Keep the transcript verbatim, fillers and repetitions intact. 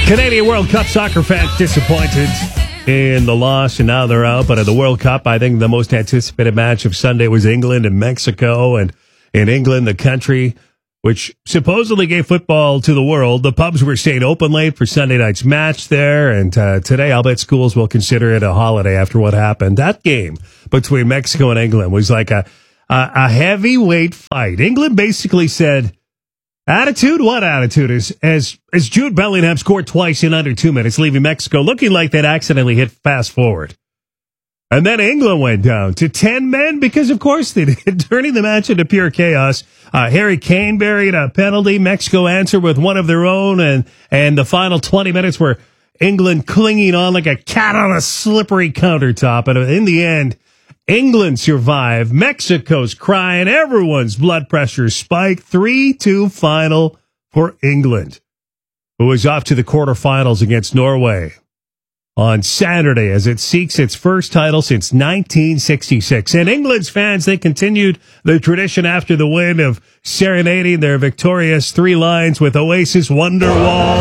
Canadian World Cup soccer fans disappointed in the loss, and now they're out. But at the World Cup, I think the most anticipated match of Sunday was England and Mexico. And in England, the country which supposedly gave football to the world, the pubs were staying open late for Sunday night's match there. And uh, today, I'll bet schools will consider it a holiday after what happened. That game between Mexico and England was like a, a, a heavyweight fight. England basically said, attitude? What attitude? As, as, as Jude Bellingham scored twice in under two minutes, leaving Mexico looking like they'd accidentally hit fast forward. And then England went down to ten men because, of course, they did, turning the match into pure chaos. Uh, Harry Kane buried a penalty. Mexico answered with one of their own, and, and the final twenty minutes were England clinging on like a cat on a slippery countertop. And in the end, England survived. Mexico's crying. Everyone's blood pressure spiked. three two final for England, who is off to the quarterfinals against Norway on Saturday as it seeks its first title since nineteen sixty-six. And England's fans, they continued the tradition after the win of serenading their victorious three lines with Oasis Wonderwall.